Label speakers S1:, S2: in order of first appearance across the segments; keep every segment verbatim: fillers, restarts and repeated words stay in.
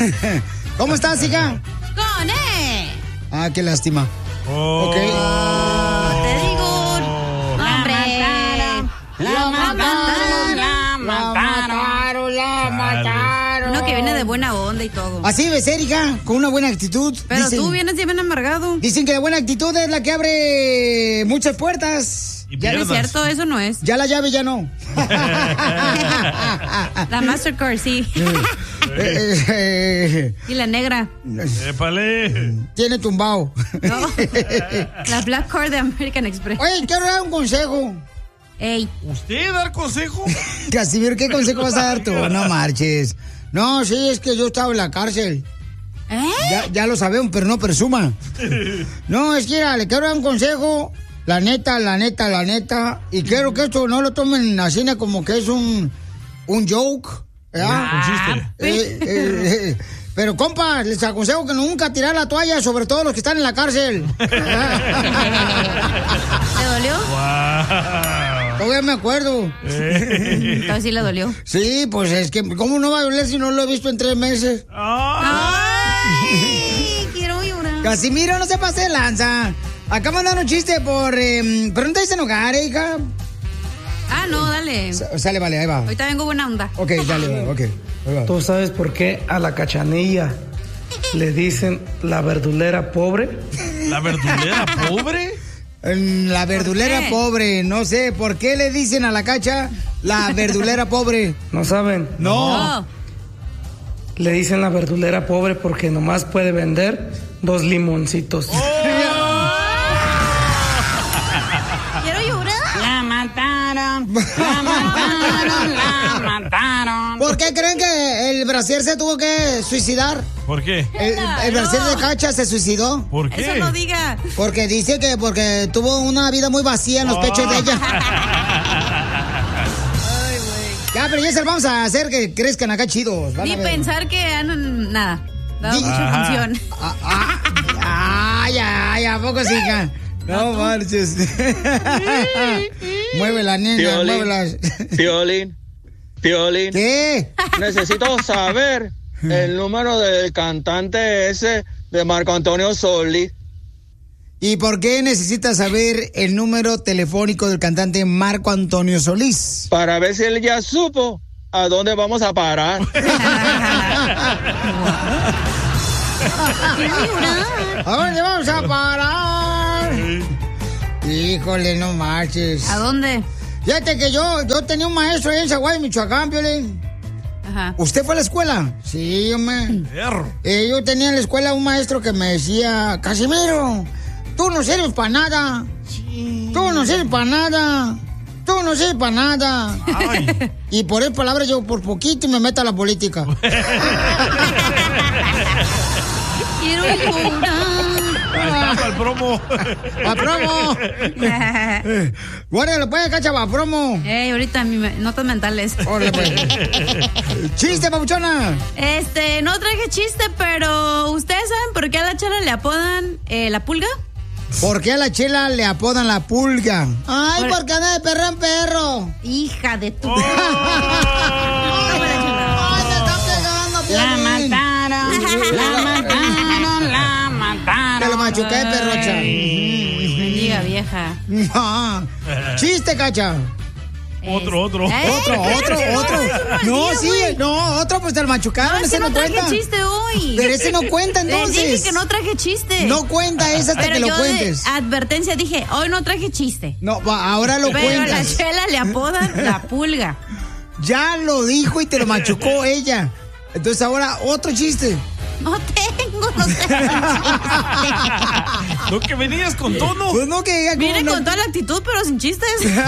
S1: ¿Cómo estás, hija?
S2: Con E.
S1: Ah, qué lástima.
S3: Oh.
S1: Ok.
S2: Oh, te digo, hombre.
S1: La mataron, la mataron, la mataron.
S2: Uno que viene de buena onda y todo.
S1: Así debe ser, hija, con una buena actitud.
S2: Pero
S1: dicen,
S2: tú vienes bien amargado.
S1: Dicen que la buena actitud es la que abre muchas puertas.
S2: Ya no es cierto, eso no es.
S1: Ya la llave ya no.
S2: La Mastercard, sí.
S1: eh, eh,
S2: Y la negra.
S3: ¡Épale!
S1: Tiene tumbao.
S2: No. La Black Card de American Express.
S1: Oye, quiero dar un consejo.
S2: Ey.
S3: ¿Usted dar consejo?
S1: Casimiro, ¿qué consejo vas a dar tú? No marches. No, sí, es que yo estaba en la cárcel.
S2: ¿Eh?
S1: Ya, ya lo sabemos, pero no presuma. No, es que mira, le quiero dar un consejo. La neta, la neta, la neta. Y quiero que esto no lo tomen así como que es un, un joke. ¿Verdad?
S3: Un chiste.
S1: Eh, eh, eh, pero, compa, les aconsejo que nunca tirar la toalla, sobre todo los que están en la cárcel.
S2: ¿Te dolió?
S3: Wow.
S1: Todavía me acuerdo.
S2: Todavía sí le dolió.
S1: Sí, pues es que, ¿cómo no va a doler si no lo he visto en tres meses?
S2: ¡Ay! Quiero llorar.
S1: Casimiro, no se pase de lanza. Acá mandaron un chiste por... Eh, pero no te dicen hogar, eh, hija.
S2: Ah, no, dale.
S1: S- sale, vale, ahí va.
S2: Ahorita vengo buena onda.
S1: Ok, dale, ok. Ahí va.
S4: ¿Tú sabes por qué a la Cachanilla le dicen la verdulera pobre?
S3: ¿La verdulera pobre?
S1: Mm, La verdulera
S2: qué?
S1: pobre, no sé, ¿por qué le dicen a la Cacha la verdulera pobre?
S4: ¿No saben?
S1: No.
S2: No.
S4: Le dicen la verdulera pobre porque nomás puede vender dos limoncitos.
S2: Quiero llorar.
S5: La mataron, la mataron, la mataron.
S1: ¿Por qué creen que el brasier se tuvo que suicidar?
S3: ¿Por qué?
S1: El, el brasier de Cacha se suicidó.
S3: ¿Por qué?
S2: Eso no diga.
S1: Porque dice que porque tuvo una vida muy vacía en los pechos de ella. Ya, pero ya se lo vamos a hacer que crezcan acá chidos. Van
S2: Ni
S1: a ver.
S2: pensar que han nada. Dado
S1: Di-
S2: mucha
S3: Ajá.
S2: función.
S1: Ah, ah, ay, ay, ¿a poco sí, hija? No marches. Mueve la nena,
S6: Piolín.
S1: muévela.
S6: Piolín, Piolín,
S1: ¿Qué?
S6: necesito saber el número del cantante ese de Marco Antonio Solís.
S1: ¿Y por qué necesitas saber el número telefónico del cantante Marco Antonio Solís?
S6: Para ver si él ya supo a dónde vamos a parar.
S1: ¿A dónde vamos a parar? Híjole, no marches.
S2: ¿A dónde?
S1: Fíjate que yo, yo tenía un maestro ahí en Zaguay, Michoacán, Piolín.
S2: Ajá.
S1: ¿Usted fue a la escuela? Sí, hombre.
S3: Perro.
S1: Eh, yo tenía en la escuela un maestro que me decía, Casimiro, tú no sirves para nada. Tú no sirves para nada. Tú no sirves para nada.
S3: Ay.
S1: Y por esas palabras yo por poquito me meto a la política.
S2: Quiero llorar.
S3: Ahí está para el promo.
S1: ¡Va promo! Guárdalo pues, Cacha, va promo.
S2: Ey, ahorita mi me- notas mentales.
S1: Órale, pues. ¡Chiste, papuchona!
S2: Este, no traje chiste, pero ¿ustedes saben por qué a la chela le apodan eh, la pulga?
S1: ¿Por qué a la chela le apodan la pulga? Ay,
S2: Por-
S1: porque anda de perro en perro.
S2: Hija de tu...
S3: Oh.
S1: ¡Ay, te está pegando,
S5: La
S1: Piolín!
S5: mataron, la mataron, la mataron.
S1: Te lo machuqué, perrocha.
S2: Bendiga vieja.
S1: No. ¡Chiste, Cacha!
S3: Otro, otro.
S2: ¿Eh?
S1: Otro, otro, otro. No, sí, no, otro, pues te lo machucaron.
S2: No,
S1: ese
S2: ese no
S1: no
S2: traje
S1: cuenta.
S2: chiste hoy.
S1: Pero ese no cuenta,
S2: Les
S1: entonces.
S2: dije que no traje chiste.
S1: No cuenta ese hasta
S2: Pero
S1: que lo
S2: yo
S1: cuentes.
S2: de advertencia dije, hoy no traje chiste.
S1: No, va, ahora lo
S2: Pero a la
S1: cuentas.
S2: chela le apodan la pulga.
S1: Ya lo dijo y te lo machucó ella. Entonces ahora otro chiste.
S2: No tengo, no tengo
S3: ¿No que venías con tono?
S1: Pues no que diga
S2: Viene
S1: cómo no-
S2: con toda la actitud, pero sin chistes.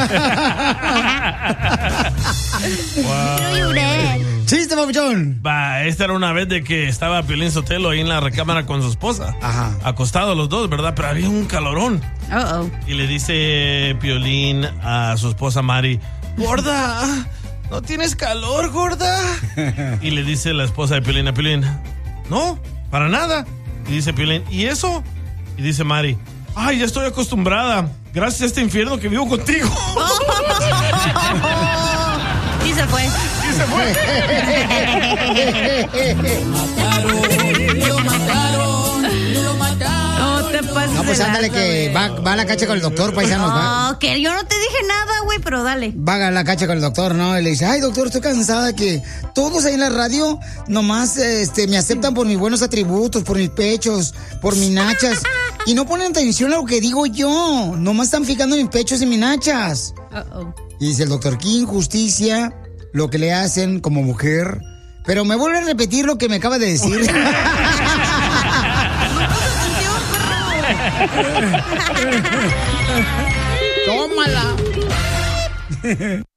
S2: Quiero llorar.
S1: Chiste, papuchón.
S3: Va, esta era una vez de que estaba Piolín Sotelo ahí en la recámara con su esposa.
S1: Ajá.
S3: Acostados los dos, ¿verdad? Pero había un calorón.
S2: Uh oh.
S3: Y le dice Piolín a su esposa Mari, gorda, ¿no tienes calor, gorda? Y le dice la esposa de Piolín a Piolín, no, para nada. Y dice Piolín, ¿y eso? Y dice Mari, ay, ya estoy acostumbrada, gracias a este infierno que vivo contigo.
S2: Y se fue.
S3: aquí se fue.
S5: Lo mataron, lo mataron.
S2: No te pases.
S1: No, pues
S2: de
S1: ándale
S2: lanza,
S1: que
S2: güey.
S1: va, va a la cacha con el doctor, paisanos. Va,
S2: No, que yo no te dije nada, güey, pero dale.
S1: va a la cacha con el doctor, ¿no? Y le dice, ay, doctor, estoy cansada que todos ahí en la radio nomás este, me aceptan por mis buenos atributos, por mis pechos, por mis nachas. Y no ponen atención a lo que digo yo. Nomás están fijando en mis pechos y mis nachas.
S2: Uh-oh.
S1: Y dice el doctor, qué injusticia lo que le hacen como mujer. Pero me vuelve a repetir lo que me acaba de decir. Tómala.